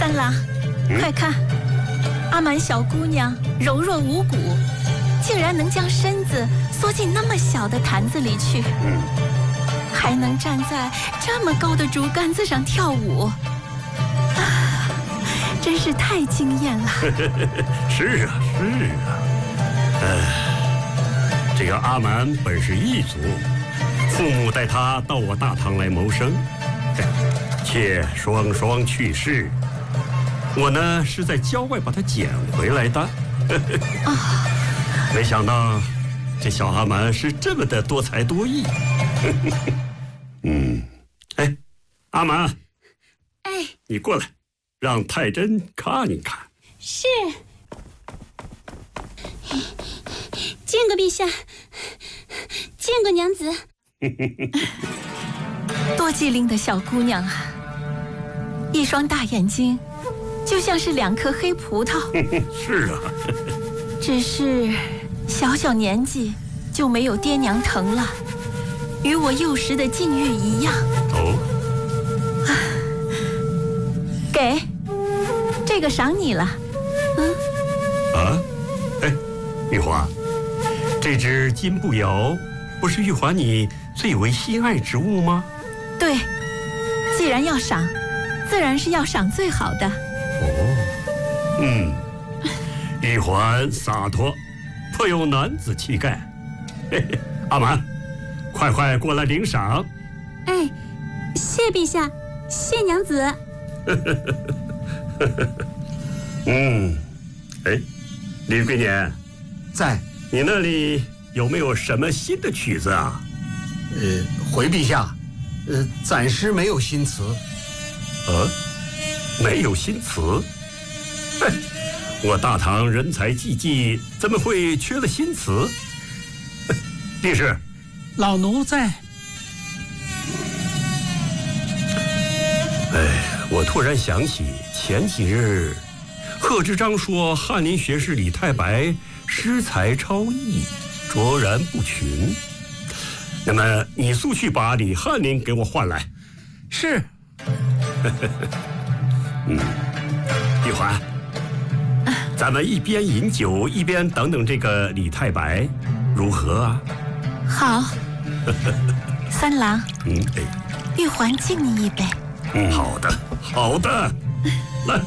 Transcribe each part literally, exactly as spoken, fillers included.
三郎，嗯、快看，阿满小姑娘柔弱无骨，竟然能将身子缩进那么小的坛子里去，嗯、还能站在这么高的竹竿子上跳舞，啊，真是太惊艳了。 是啊，是啊，呃，这个阿满本是异族，父母带他到我大唐来谋生，却双双去世。我呢是在郊外把他捡回来的。啊，没想到这小阿满是这么的多才多艺。嗯，哎，阿满， 哎， 你过来，让太真看一看。 是。见过陛下，见过娘子。 多机灵的小姑娘啊，一双大眼睛就像是两颗黑葡萄。 是啊， 只是小小年纪就没有爹娘疼了，与我幼时的境遇一样。 哦， 啊，给，这个赏你了。嗯， 啊，哎，玉华，这只金步摇不是玉华你最为心爱之物吗？ 对，既然要赏，自然是要赏最好的。 哦，嗯，玉环洒脱，颇有男子气概。嘿嘿，阿满，快快过来领赏。 哎，谢陛下，谢娘子。 嗯，哎，李桂年， 在。 你那里有没有什么新的曲子啊？ 呃，回陛下，呃，暂时没有新词。 呃，没有新词？哎，我大唐人才济济，怎么会缺了新词？帝师， 老奴在。 哎，我突然想起前几日，贺知章说翰林学士李太白诗才超逸，卓然不群。那么你速去把李翰林给我唤来。 是。 嗯，玉环，咱们一边饮酒一边等等这个李太白，如何啊？ 好。三郎， 嗯，哎， 玉环敬你一杯。 嗯，好的，好的，来。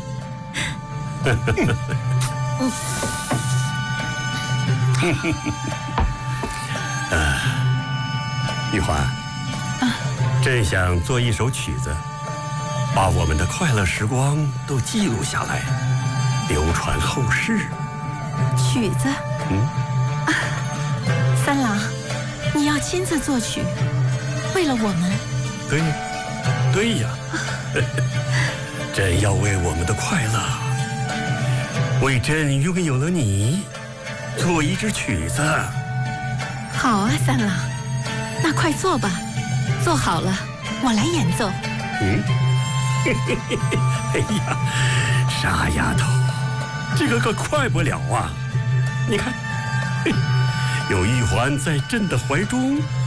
呃，玉环，啊，真想做一首曲子，把我们的快乐时光都记录下来，流传后世。 曲子？ 嗯， 啊，三郎，你要亲自作曲，为了我们？ 对，对呀，朕要为我们的快乐，为朕拥有了你，做一支曲子。 好啊，三郎，那快做吧，做好了我来演奏。 嗯，哎呀，傻丫头，这个可快不了啊！你看，有玉环在朕的怀中，